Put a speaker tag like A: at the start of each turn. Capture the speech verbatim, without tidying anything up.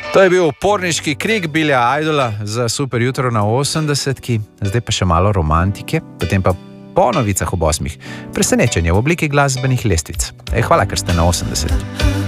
A: To je bil uporniški krik Billya Idola za super jutro na osemdesetki, zdaj pa še malo romantike, potem pa po novicah ob osmih presenečenje v obliki glasbenih lestvic. E, hvala, ker ste na osemdeset.